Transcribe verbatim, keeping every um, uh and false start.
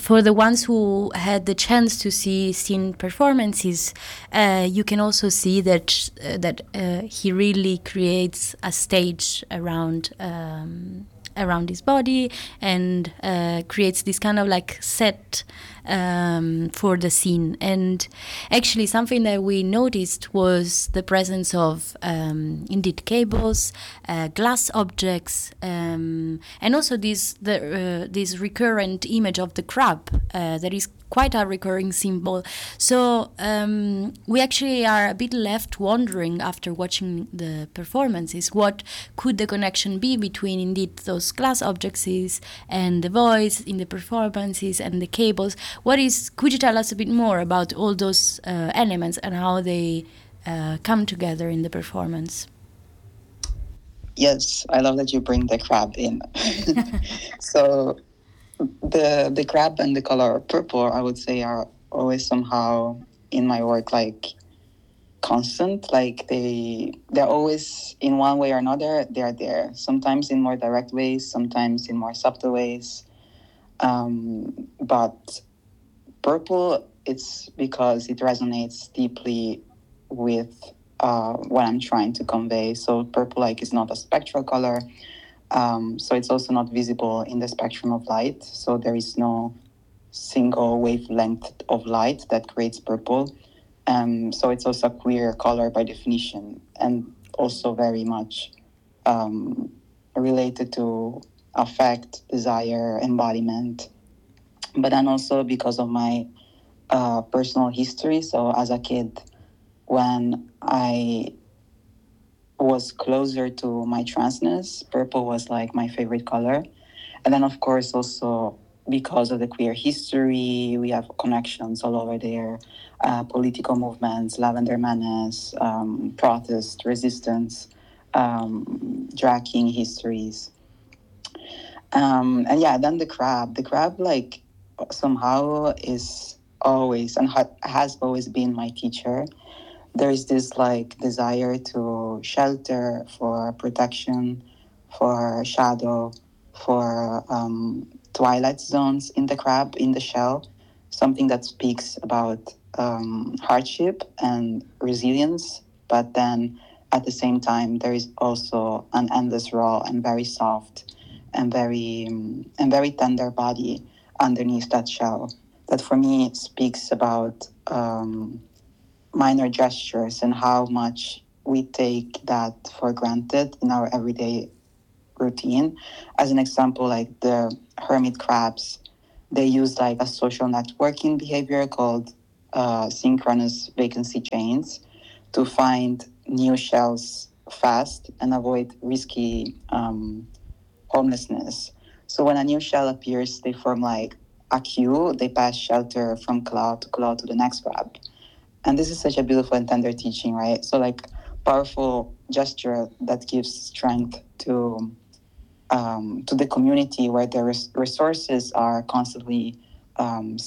for the ones who had the chance to see scene performances, uh, you can also see that uh, that uh, he really creates a stage around um, around his body and uh, creates this kind of like set um, for the scene. And actually something that we noticed was the presence of um, indeed cables, uh, glass objects, um, and also this the uh, this recurrent image of the crab uh, that is quite a recurring symbol. So um, we actually are a bit left wondering after watching the performances, what could the connection be between indeed those glass objects is and the voice in the performances and the cables. What is? Could you tell us a bit more about all those uh, elements and how they uh, come together in the performance? Yes, I love that you bring the crab in. So the the crab and the color purple, I would say, are always somehow in my work like constant. Like they they're always in one way or another. They're there. Sometimes in more direct ways, sometimes in more subtle ways. Um, but purple, it's because it resonates deeply with uh, what I'm trying to convey. So purple, like, is not a spectral color. Um, so it's also not visible in the spectrum of light. So there is no single wavelength of light that creates purple. Um, so it's also a queer color by definition, and also very much um, related to affect, desire, embodiment. But then also because of my uh, personal history. So as a kid, when I was closer to my transness, purple was like my favorite color. And then, of course, also because of the queer history, we have connections all over there, uh, political movements, Lavender Menace, um, protest, resistance, um, drag king histories. Um, and yeah, then the crab. The crab, like, somehow is always and ha- has always been my teacher. There is this like desire to shelter, for protection, for shadow, for um, twilight zones in the crab, in the shell, something that speaks about um, hardship and resilience. But then at the same time, there is also an endless raw and very soft and very um, and very tender body underneath that shell. That for me speaks about um, minor gestures and how much we take that for granted in our everyday routine. As an example, like the hermit crabs, they use like a social networking behavior called uh, synchronous vacancy chains to find new shells fast and avoid risky um, homelessness. So when a new shell appears, they form like a queue. They pass shelter from cloud to cloud to the next crab. And this is such a beautiful and tender teaching, right? So like powerful gesture that gives strength to um, to the community where the res- resources are constantly um,